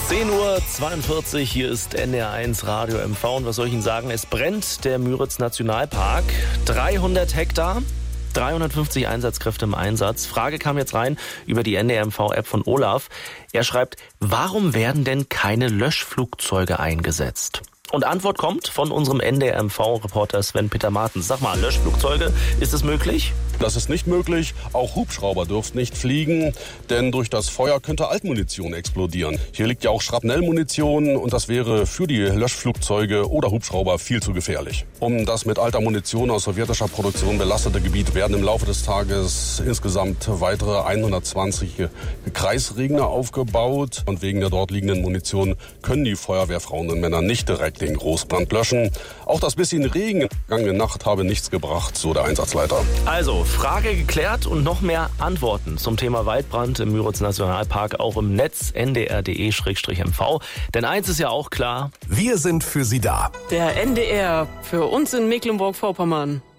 10:42 Uhr, hier ist NDR1 Radio MV und was soll ich Ihnen sagen, es brennt der Müritz-Nationalpark, 300 Hektar, 350 Einsatzkräfte im Einsatz. Frage kam jetzt rein über die NDR MV-App von Olaf. Er schreibt, warum werden denn keine Löschflugzeuge eingesetzt? Und Antwort kommt von unserem NDR MV-Reporter Sven-Peter Martens. Sag mal, Löschflugzeuge, ist es möglich? Das ist nicht möglich. Auch Hubschrauber dürfen nicht fliegen, denn durch das Feuer könnte Altmunition explodieren. Hier liegt ja auch Schrapnellmunition und das wäre für die Löschflugzeuge oder Hubschrauber viel zu gefährlich. Um das mit alter Munition aus sowjetischer Produktion belastete Gebiet werden im Laufe des Tages insgesamt weitere 120 Kreisregner aufgebaut. Und wegen der dort liegenden Munition können die Feuerwehrfrauen und Männer nicht direkt den Großbrand löschen. Auch das bisschen Regen in der vergangenen Nacht habe nichts gebracht, so der Einsatzleiter. Also, Frage geklärt und noch mehr Antworten zum Thema Waldbrand im Müritz-Nationalpark auch im Netz ndr.de/mv. Denn eins ist ja auch klar: Wir sind für Sie da. Der NDR für uns in Mecklenburg-Vorpommern.